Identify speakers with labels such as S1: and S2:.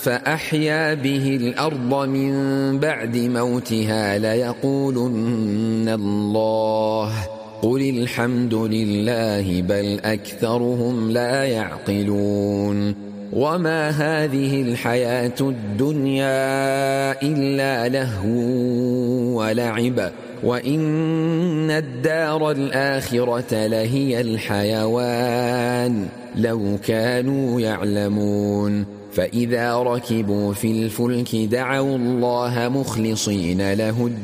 S1: فأحيا به الأرض من بعد موتها ليقولن الله قل الحمد لله بل أكثرهم لا يعقلون وما هذه الحياة الدنيا إلا لهو ولعب وإن الدار الآخرة لهي الحيوان لو كانوا يعلمون فإذا ركبوا في الفلك دعوا الله مخلصين له الدين